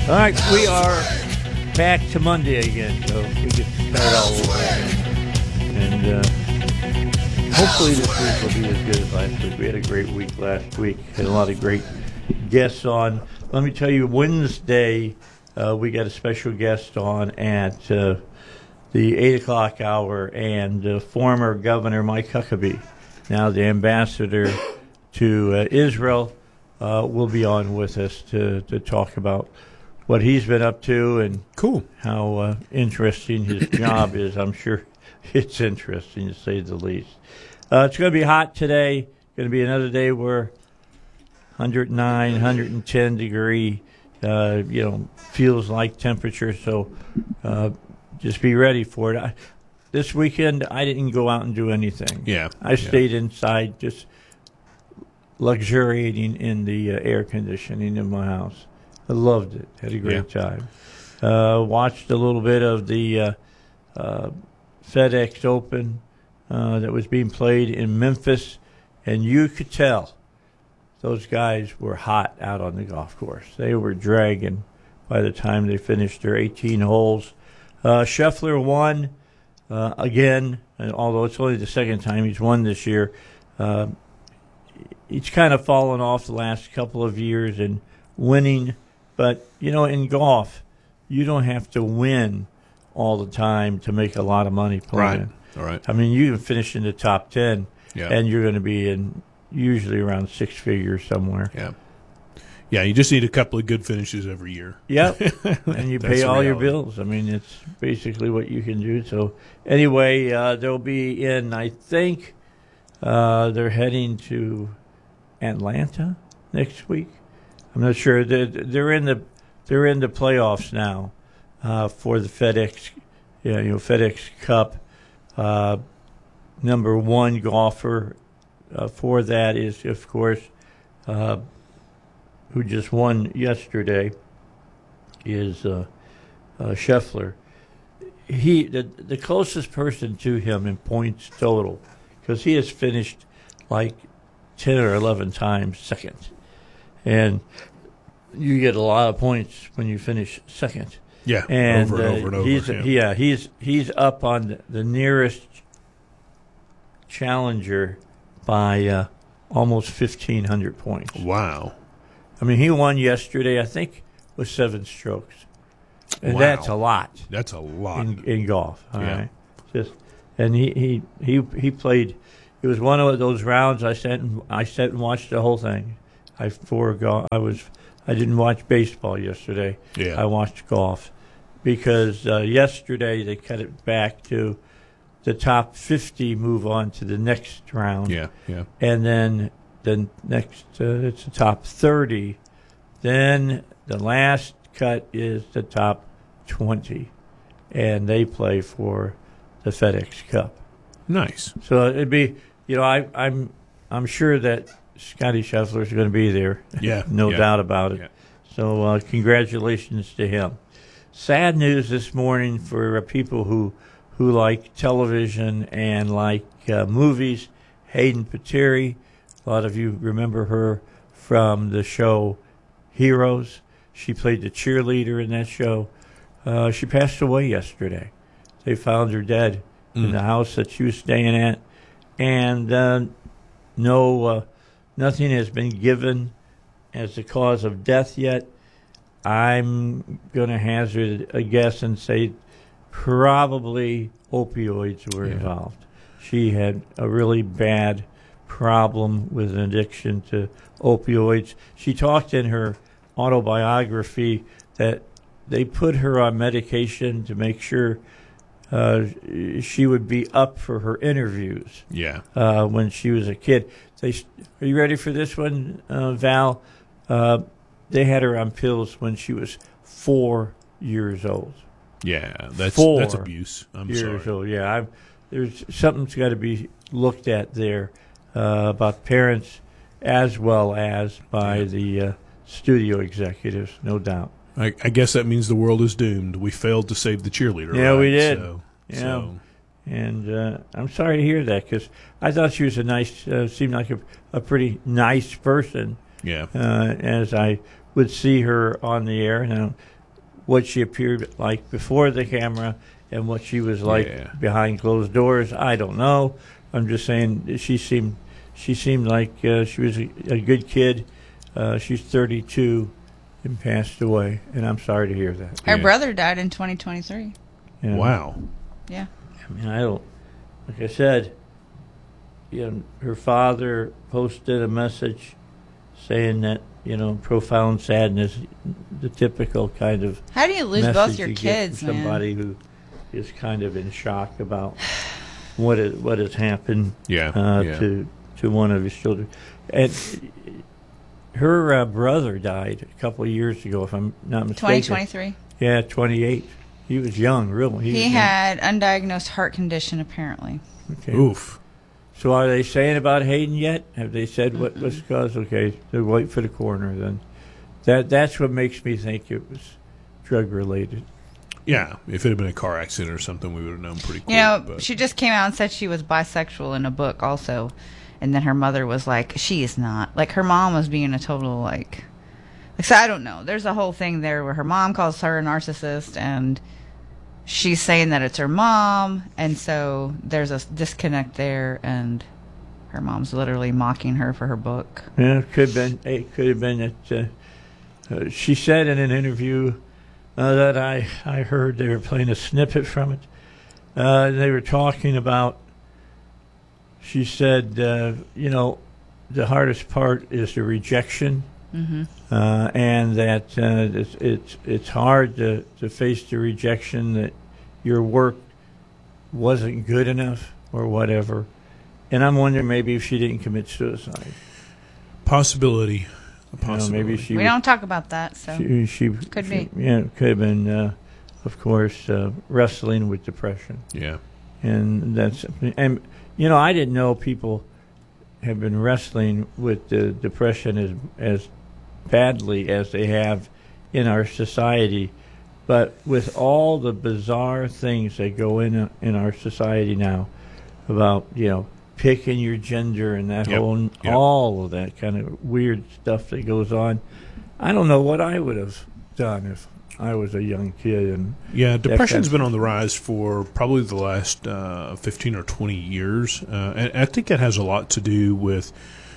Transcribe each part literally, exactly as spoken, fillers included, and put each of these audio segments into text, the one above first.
All right, we are back to Monday again, so we get to start all over again. And uh, hopefully this week will be as good as last week. We had a great week last week. Had a lot of great guests on. Let me tell you, Wednesday uh, we got a special guest on at uh, the eight o'clock hour, and uh, former Governor Mike Huckabee, now the ambassador to uh, Israel, uh, will be on with us to, to talk about what he's been up to and cool how uh, interesting his job is. I'm sure it's interesting, to say the least. Uh, it's going to be hot today. Going to be another day where one hundred nine, one hundred ten degree, uh, you know, feels like temperature. So uh, just be ready for it. I, this weekend, I didn't go out and do anything. Yeah, I stayed yeah. inside, just luxuriating in the uh, air conditioning in my house. I loved it. Had a great yeah. time. Uh, watched a little bit of the uh, uh, FedEx Open uh, that was being played in Memphis, and you could tell those guys were hot out on the golf course. They were dragging by the time they finished their eighteen holes. Uh, Scheffler won uh, again, and although it's only the second time he's won this year. Uh, he's kind of fallen off the last couple of years in winning. But, you know, in golf, you don't have to win all the time to make a lot of money playing. Right. All right. I mean, you can finish in the top ten, yeah. and you're going to be in usually around six figures somewhere. Yeah. Yeah, you just need a couple of good finishes every year. Yep. And you pay all your bills. I mean, it's basically what you can do. So, anyway, uh, they'll be in, I think, uh, they're heading to Atlanta next week. I'm not sure. They're, they're in the they're in the playoffs now uh, for the FedEx, yeah, you know, FedEx Cup. Uh, number one golfer uh, for that is, of course, uh, who just won yesterday, is uh, uh, Scheffler. He the the closest person to him in points total, because he has finished like ten or eleven times second. And you get a lot of points when you finish second. Yeah, and, over and uh, over and over. He's, yeah. yeah, he's he's up on the, the nearest challenger by uh, almost fifteen hundred points. Wow. I mean, he won yesterday, I think, with seven strokes. And wow. that's a lot. That's a lot. In, in golf. All yeah. right. Just, and he, he, he, he played, it was one of those rounds I sat and, I sat and watched the whole thing. I forego. I was. I didn't watch baseball yesterday. Yeah. I watched golf because uh, yesterday they cut it back to the top fifty move on to the next round. Yeah, yeah. And then the next, uh, it's the top thirty. Then the last cut is the top twenty, and they play for the FedEx Cup. Nice. So it'd be, you know, I, I'm, I'm sure that Scotty Scheffler is going to be there. Yeah. no yeah. doubt about it. Yeah. So uh, congratulations to him. Sad news this morning for uh, people who who like television and like uh, movies. Hayden Panettiere, a lot of you remember her from the show Heroes. She played the cheerleader in that show. Uh, she passed away yesterday. They found her dead mm. in the house that she was staying at. And uh, no... Uh, Nothing has been given as the cause of death yet. I'm going to hazard a guess and say probably opioids were yeah. involved. She had a really bad problem with an addiction to opioids. She talked in her autobiography that they put her on medication to make sure uh, she would be up for her interviews. Yeah. Uh, when she was a kid. They, are you ready for this one, uh, Val? Uh, they had her on pills when she was four years old. Yeah, that's four that's abuse. I'm years sorry. old. Yeah, I've, there's something's got to be looked at there uh, about parents as well as by yeah. the uh, studio executives, no doubt. I, I guess that means the world is doomed. We failed to save the cheerleader. Yeah, right? we did. So, yeah. So. And uh, I'm sorry to hear that because I thought she was a nice, uh, seemed like a, a pretty nice person. Yeah. Uh, as I would see her on the air. Now, what she appeared like before the camera and what she was like Yeah. behind closed doors. I don't know. I'm just saying she seemed she seemed like uh, she was a, a good kid. Uh, she's thirty-two and passed away, and I'm sorry to hear that. Her Yeah. brother died in twenty twenty-three. You know? Wow. Yeah. I mean, I don't. Like I said, you know, her father posted a message saying that, you know, profound sadness, the typical kind of How do you lose message both your you get kids, from man? somebody who is kind of in shock about what is, what has happened Yeah. uh, yeah. to to one of his children. And her uh, brother died a couple of years ago, if I'm not mistaken. twenty twenty-three. Yeah, twenty-eight. He was young, really. He, was young. had undiagnosed heart condition, apparently. Okay. Oof. So are they saying about Hayden yet? Have they said what was the cause? Okay, they'll wait for the coroner then. That that's what makes me think it was drug related. Yeah. If it had been a car accident or something, we would have known pretty quick. You know, but. she just came out and said she was bisexual in a book also. And then her mother was like, she is not. Like, her mom was being a total, like... like so I don't know. There's a whole thing there where her mom calls her a narcissist, and she's saying that it's her mom. And so there's a disconnect there, and her mom's literally mocking her for her book. Yeah, it could have been. It could have been that uh, uh, she said in an interview uh, that I I heard they were playing a snippet from it. Uh, they were talking about. She said, uh, you know, the hardest part is the rejection, Mm-hmm. uh, and that uh, it's, it's it's hard to, to face the rejection that your work wasn't good enough or whatever. And I'm wondering maybe if she didn't commit suicide. Possibility. A You know, possibility. maybe she We was- don't talk about that, so... She, she Could she- be. Yeah, could have been, uh, of course, uh, wrestling with depression, Yeah. and that's and you know I didn't know people have been wrestling with the depression as as badly as they have in our society, but with all the bizarre things that go in in our society now about you know picking your gender and that Yep. whole Yep. all of that kind of weird stuff that goes on. I don't know what I would have done if I was a young kid. And Yeah, depression's kind been on the rise for probably the last uh, fifteen or twenty years. Uh, and I think it has a lot to do with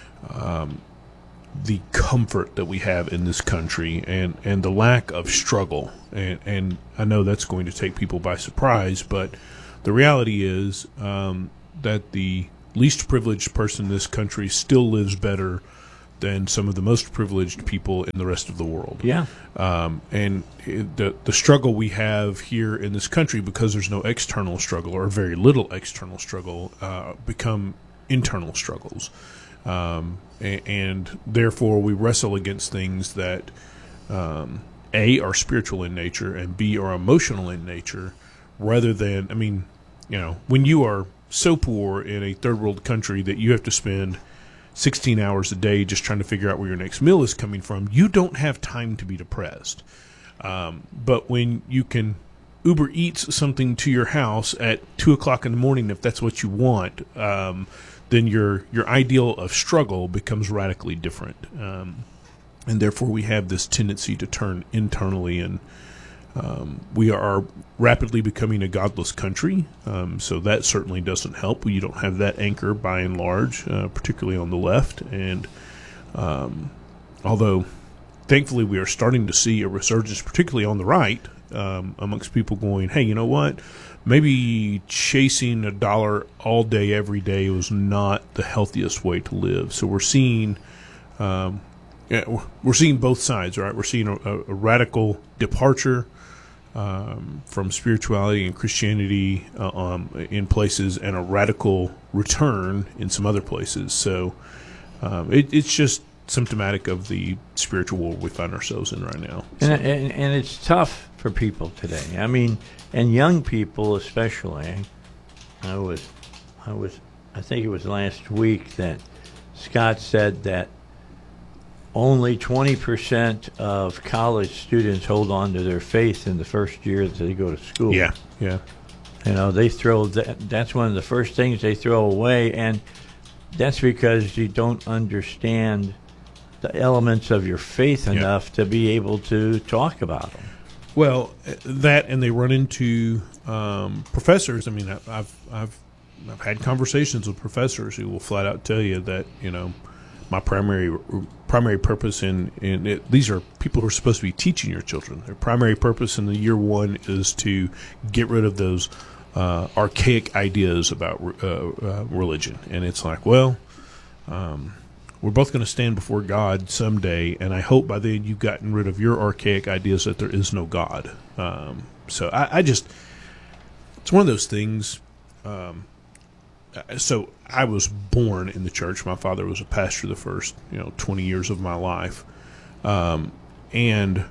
um, the comfort that we have in this country and, and the lack of struggle. And, and I know that's going to take people by surprise, but the reality is um, that the least privileged person in this country still lives better than some of the most privileged people in the rest of the world. yeah, Um, and it, the the struggle we have here in this country, because there's no external struggle or very little external struggle, uh, become internal struggles, um, and, and therefore we wrestle against things that um, A, are spiritual in nature, and B, are emotional in nature, rather than, I mean, you know, when you are so poor in a third world country that you have to spend sixteen hours a day just trying to figure out where your next meal is coming from, you don't have time to be depressed. Um, but when you can Uber Eats something to your house at two o'clock in the morning, if that's what you want, um, then your your ideal of struggle becomes radically different. Um, and therefore we have this tendency to turn internally, and um, we are rapidly becoming a godless country, um, so that certainly doesn't help. You don't have that anchor by and large, uh, particularly on the left. And um, although thankfully we are starting to see a resurgence, particularly on the right, um, amongst people going, hey, you know what? Maybe chasing a dollar all day, every day was not the healthiest way to live. So we're seeing um, yeah, we're seeing both sides, right? We're seeing a, a radical departure um, from spirituality and Christianity uh, um, in places, and a radical return in some other places. So um, it, it's just symptomatic of the spiritual world we find ourselves in right now. So. and, and and it's tough for people today. I mean, and young people especially. I was, I was, I think it was last week that Scott said that only twenty percent of college students hold on to their faith in the first year that they go to school. Yeah, yeah. You know, they throw that. That's one of the first things they throw away, and that's because you don't understand the elements of your faith enough to be able to talk about them. Well, that, and they run into um, professors. I mean, I've I've I've had conversations with professors who will flat out tell you that, you know, my primary primary purpose in in it, these are people who are supposed to be teaching your children. Their primary purpose in the year one is to get rid of those uh, archaic ideas about uh, uh, religion, and it's like, well. Um, We're both going to stand before God someday, and I hope by then you've gotten rid of your archaic ideas that there is no God. Um, so I, I just, it's one of those things. Um, so I was born in the church. My father was a pastor the first, you know, twenty years of my life. Um, and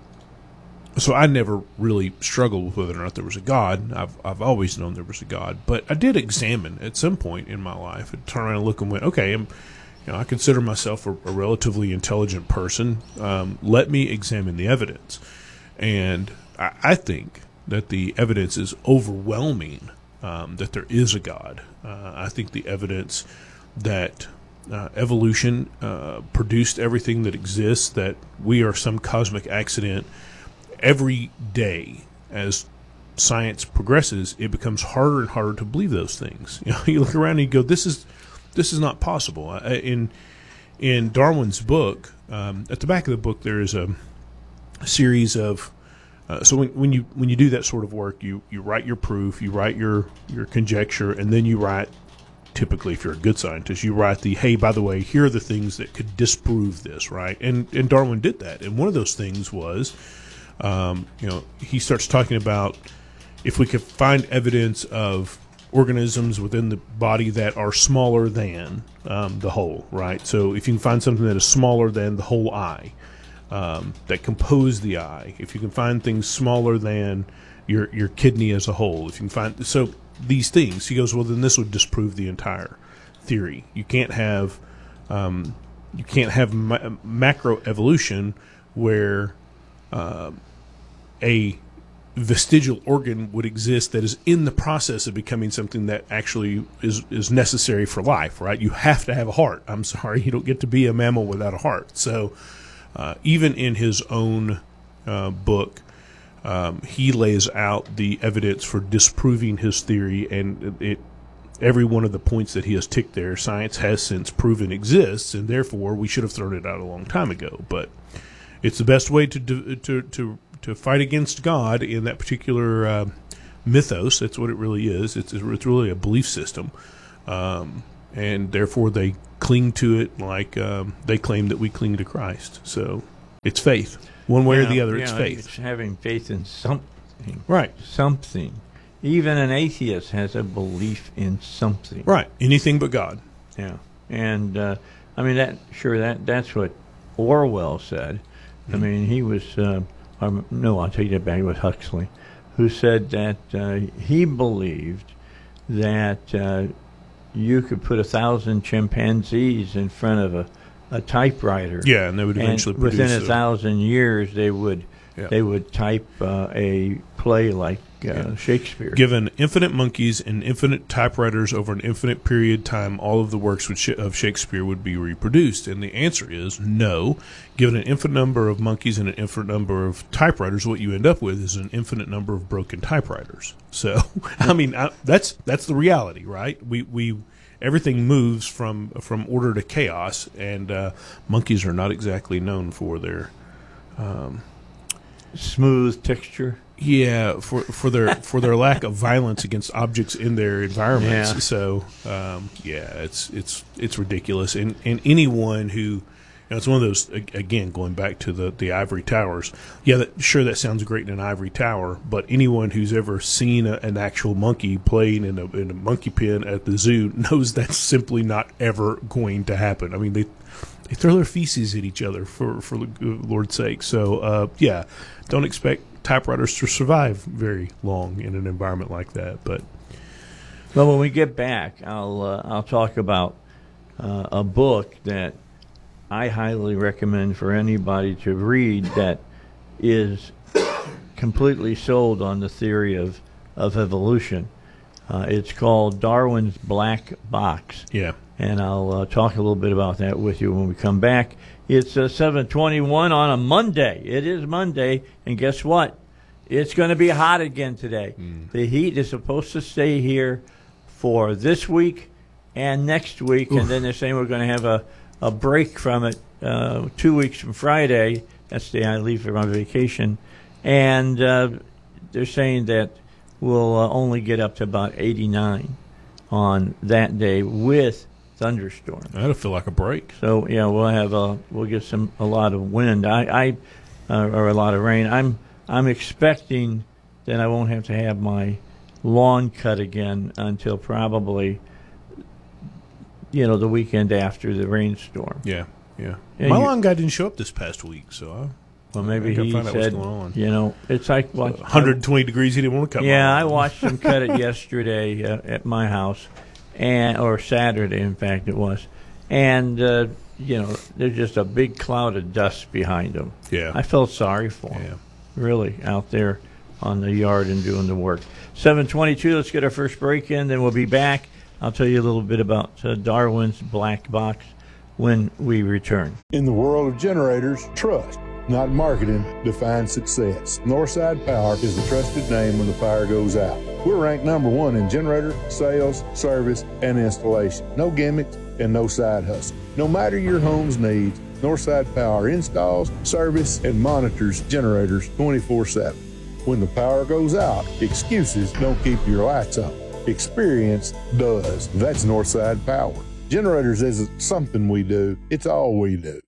so I never really struggled with whether or not there was a God. I've, I've always known there was a God, but I did examine at some point in my life and turn around and look and went, okay, I'm, You know, I consider myself a, a relatively intelligent person. Um, let me examine the evidence. And I, I think that the evidence is overwhelming um, that there is a God. Uh, I think the evidence that uh, evolution uh, produced everything that exists, that we are some cosmic accident, every day as science progresses, it becomes harder and harder to believe those things. You know, you look around and you go, this is This is not possible. In in Darwin's book, um, at the back of the book, there is a series of. Uh, so when, when you when you do that sort of work, you, you write your proof, you write your, your conjecture, and then you write. Typically, if you're a good scientist, you write the, hey, by the way, here are the things that could disprove this, right? And and Darwin did that, and one of those things was, um, you know, he starts talking about if we could find evidence of organisms within the body that are smaller than um, the whole, right? So if you can find something that is smaller than the whole eye, um, that compose the eye, if you can find things smaller than your your kidney as a whole, if you can find so these things, he goes, well, then this would disprove the entire theory. You can't have um, you can't have ma- macro evolution where uh, a vestigial organ would exist that is in the process of becoming something that actually is is necessary for life, right? You have to have a heart. I'm sorry, you don't get to be a mammal without a heart. So uh, even in his own uh, book, um, he lays out the evidence for disproving his theory, and it every one of the points that he has ticked there, science has since proven exists, and therefore we should have thrown it out a long time ago. But it's the best way to do, to to to fight against God in that particular uh, mythos. That's what it really is. It's it's really a belief system, um, and therefore they cling to it like um, they claim that we cling to Christ. So it's faith, one way yeah, or the other. Yeah, it's faith. It's having faith in something, right? Something. Even an atheist has a belief in something, right? Anything but God. Yeah, and uh, I mean that. Sure, that that's what Orwell said. Mm-hmm. I mean, he was. Uh, Um, no, I'll take that back. It was Huxley, who said that uh, he believed that uh, you could put a thousand chimpanzees in front of a, a typewriter. Yeah, and they would eventually and produce within a a, thousand years they would yeah. they would type uh, a play like uh, yeah. Shakespeare. Given infinite monkeys and infinite typewriters over an infinite period of time, all of the works would sh- of Shakespeare would be reproduced. And the answer is no. Given an infinite number of monkeys and an infinite number of typewriters, what you end up with is an infinite number of broken typewriters. So, I mean, I, that's that's the reality, right? We we everything moves from from order to chaos, and uh, monkeys are not exactly known for their um, smooth texture. Yeah, for for their for their lack of violence against objects in their environments. Yeah. So, um, yeah, it's it's it's ridiculous. And and anyone who, you know, it's one of those, again, going back to the, the ivory towers. Yeah, that, sure, that sounds great in an ivory tower, but anyone who's ever seen a, an actual monkey playing in a in a monkey pen at the zoo knows that's simply not ever going to happen. I mean, they they throw their feces at each other, for for Lord's sake. So, uh, yeah, don't expect typewriters to survive very long in an environment like that. But well, when we get back, I'll uh, I'll talk about uh, a book that I highly recommend for anybody to read that is completely sold on the theory of of evolution. Uh, it's called Darwin's Black Box. Yeah, and I'll uh, talk a little bit about that with you when we come back. It's uh, seven twenty-one on a Monday. It is Monday, and guess what? it's going to be hot again today. Mm. The heat is supposed to stay here for this week and next week, Oof. and then they're saying we're going to have a, a break from it uh, two weeks from Friday. That's the day I leave for my vacation. And uh, they're saying that we'll uh, only get up to about eighty-nine on that day with thunderstorms. That'll feel like a break. So, yeah, we'll have a, we'll get some a lot of wind I, I uh, or a lot of rain. I'm I'm expecting that I won't have to have my lawn cut again until probably, you know, the weekend after the rainstorm. Yeah, yeah. And my you- lawn guy didn't show up this past week, so I, Well, maybe I gotta he find out what's said, going on. you know, it's like what, one hundred twenty degrees. He didn't want to cut. Yeah, my I lawn. watched him cut it yesterday uh, at my house, and or Saturday, in fact, it was, and uh, you know, there's just a big cloud of dust behind him. Yeah, I felt sorry for him, yeah. really, out there on the yard and doing the work. seven twenty-two. Let's get our first break in, then we'll be back. I'll tell you a little bit about uh, Darwin's Black Box when we return. In the world of generators, trust, not marketing, defines success. Northside Power is the trusted name when the power goes out. We're ranked number one in generator, sales, service, and installation. No gimmicks and no side hustle. No matter your home's needs, Northside Power installs, service, and monitors generators twenty-four seven. When the power goes out, excuses don't keep your lights on. Experience does. That's Northside Power. Generators isn't something we do, it's all we do.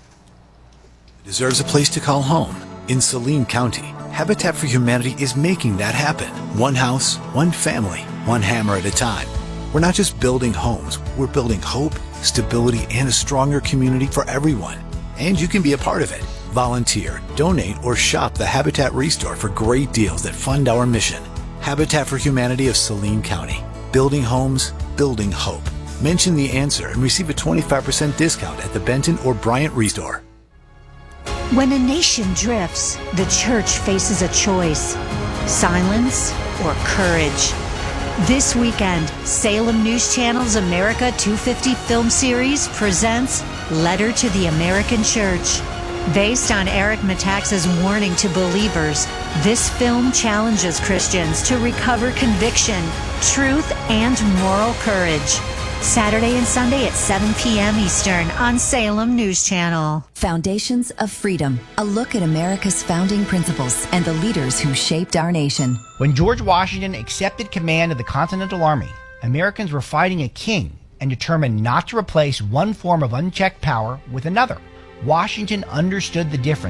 Deserves a place to call home. In Saline County, Habitat for Humanity is making that happen. One house, one family, one hammer at a time. We're not just building homes, we're building hope, stability, and a stronger community for everyone. And you can be a part of it. Volunteer, donate, or shop the Habitat Restore for great deals that fund our mission. Habitat for Humanity of Saline County. Building homes, building hope. Mention the answer and receive a twenty-five percent discount at the Benton or Bryant Restore. When a nation drifts, the church faces a choice: silence or courage. This weekend, Salem News Channel's America two fifty film series presents Letter to the American Church. Based on Eric Metaxas' warning to believers, this film challenges Christians to recover conviction, truth, and moral courage. Saturday and Sunday at seven p.m. Eastern on Salem News Channel. Foundations of Freedom, a look at America's founding principles and the leaders who shaped our nation. When George Washington accepted command of the Continental Army, Americans were fighting a king and determined not to replace one form of unchecked power with another. Washington understood the difference